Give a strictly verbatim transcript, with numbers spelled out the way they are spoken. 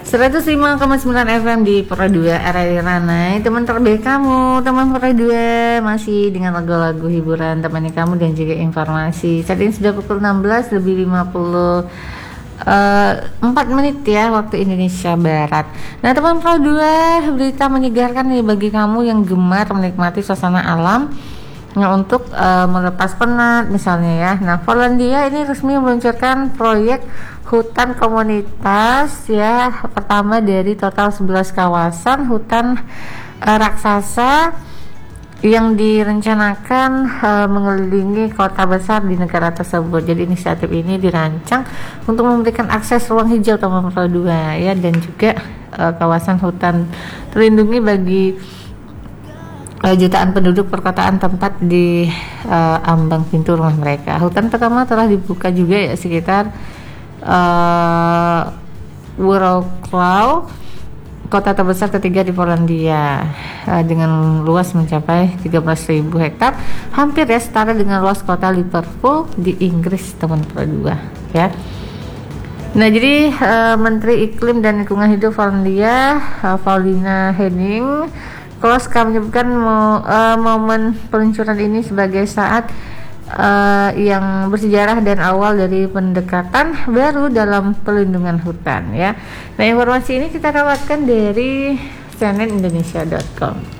seratus lima koma sembilan F M di Pro dua R R I Ranai. Teman terbaik kamu, teman Pro dua, masih dengan lagu-lagu hiburan temani kamu dan juga informasi. Saat ini sudah pukul enam belas lebih lima puluh empat menit ya waktu Indonesia Barat. Nah teman Pro dua, berita menyegarkan nih bagi kamu yang gemar menikmati suasana alam. Nah, untuk uh, melepas penat misalnya ya. Nah, Polandia ini resmi meluncurkan proyek hutan komunitas ya, pertama dari total sebelas kawasan hutan uh, raksasa yang direncanakan uh, mengelilingi kota besar di negara tersebut. Jadi inisiatif ini dirancang untuk memberikan akses ruang hijau teman Pro dua ya, dan juga uh, kawasan hutan terlindungi bagi Uh, jutaan penduduk perkotaan tempat di uh, ambang pintu rumah mereka. Hutan pertama telah dibuka juga ya sekitar uh, Wrocław, kota terbesar ketiga di Polandia, uh, dengan luas mencapai tiga belas ribu hektar, hampir ya setara dengan luas kota Liverpool di Inggris teman Pro dua ya. Nah jadi uh, Menteri Iklim dan Lingkungan Hidup Polandia, uh, Paulina Henning Kloska menyebutkan mo, uh, momen peluncuran ini sebagai saat uh, yang bersejarah dan awal dari pendekatan baru dalam pelindungan hutan ya. Nah informasi ini kita dapatkan dari C N N Indonesia dot com.